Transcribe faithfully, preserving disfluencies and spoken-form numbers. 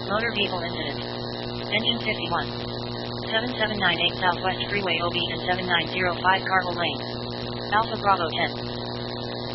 Motor vehicle incident. Engine fifty-one. seven seven nine eight Southwest Freeway O B and seven nine zero five Carville Lane. Alpha Bravo ten.